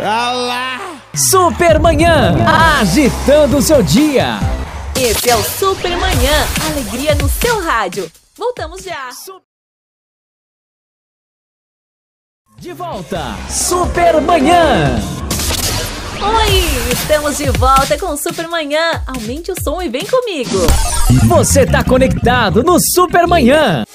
Supermanhã, agitando o seu dia. Esse é o Supermanhã, alegria no seu rádio. Voltamos já. De volta, Supermanhã. Oi, estamos de volta com o Supermanhã. Aumente o som e vem comigo. Você tá conectado no Supermanhã.